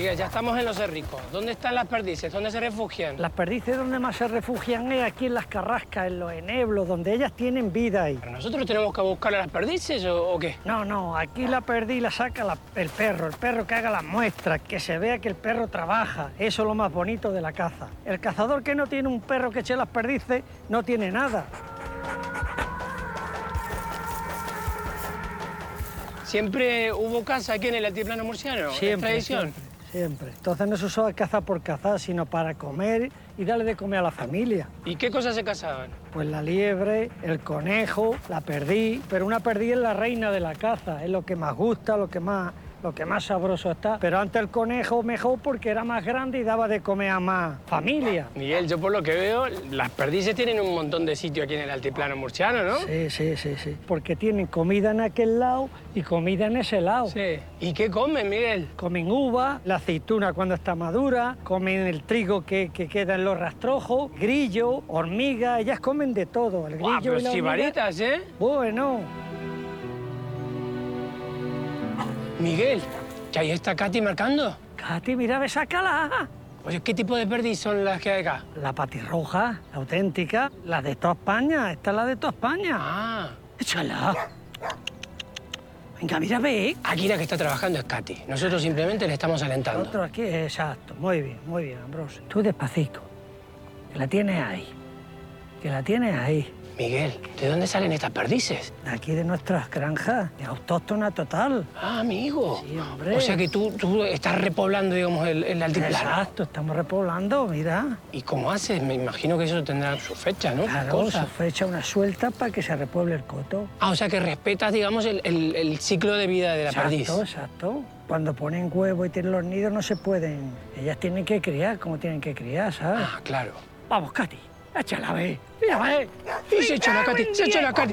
Miguel, ya estamos en Los Cerricos. ¿Dónde están las perdices? ¿Dónde se refugian? Las perdices donde más se refugian es aquí en las carrascas, en los eneblos, donde ellas tienen vida ahí. ¿Pero nosotros tenemos que buscar a las perdices o qué? No, aquí la perdiz la saca el perro que haga las muestras, que se vea que el perro trabaja. Eso es lo más bonito de la caza. El cazador que no tiene un perro que eche las perdices no tiene nada. ¿Siempre hubo caza aquí en el altiplano murciano? ¿Es Siempre, tradición? siempre. Entonces no se usaba caza por cazar, sino para comer y darle de comer a la familia. ¿Y qué cosas se cazaban? Pues la liebre, el conejo, la perdiz, pero una perdiz es la reina de la caza, es lo que más gusta, lo que más sabroso está. Pero antes el conejo mejor porque era más grande y daba de comer a más familia. Miguel, yo por lo que veo, las perdices tienen un montón de sitio aquí en el altiplano murciano, ¿no? Sí. Porque tienen comida en aquel lado y comida en ese lado. Sí. ¿Y qué comen, Miguel? Comen uva, la aceituna cuando está madura, comen el trigo que queda en los rastrojos, grillo, hormiga, ellas comen de todo. El grillo Guau, pero y la sibaritas, ¿eh? Bueno. Miguel, ¿que ahí está Katy marcando? Katy, mira, ve, sácala. Oye, ¿qué tipo de perdiz son las que hay acá? La patirroja, la auténtica, la de toda España. Esta es la de toda España. Ah. Échala. Venga, mira, ve. Aquí la que está trabajando es Katy. Nosotros simplemente le estamos alentando. Otro aquí, exacto. Muy bien, Ambrosio. Tú despacito, que la tienes ahí. Que la tienes ahí. Miguel, ¿de dónde salen estas perdices? De aquí de nuestras granjas, de autóctona total. Ah, amigo. Sí, hombre. O sea que tú estás repoblando, digamos, el altiplano. Exacto, estamos repoblando, mira. ¿Y cómo haces? Me imagino que eso tendrá su fecha, ¿no? Claro, se fecha una suelta para que se repueble el coto. Ah, o sea que respetas, digamos, el ciclo de vida de la perdiz. Exacto. Cuando ponen huevo y tienen los nidos no se pueden. Ellas tienen que criar como tienen que criar, ¿sabes? Ah, claro. Vamos, Katy, échala, ve. Mira, ve. Y se echó la Katy, se echó la Katy.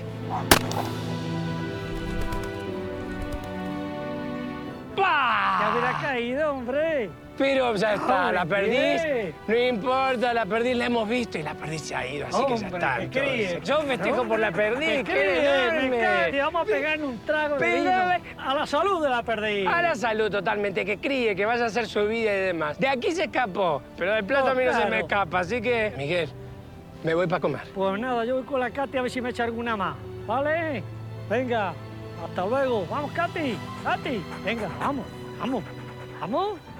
¡Pah! Ya hubiera caído, hombre. Pero ya está, Hombre, la perdiz, bien. no importa, la perdiz la hemos visto y la perdiz se ha ido, así que ya Hombre, está. que entonces. críe. Yo festejo por la perdiz, ¡Qué enorme. Katy! Vamos a pegarle un trago de Pero, vino a la salud de la perdiz. A la salud totalmente, que críe, que vaya a hacer su vida y demás. De aquí se escapó, pero del plato a mí no se me claro. escapa, así que... Miguel, me voy para comer. Pues nada, yo voy con la Katy a ver si me echa alguna más, ¿vale? Venga, hasta luego. Vamos, Katy, venga, vamos.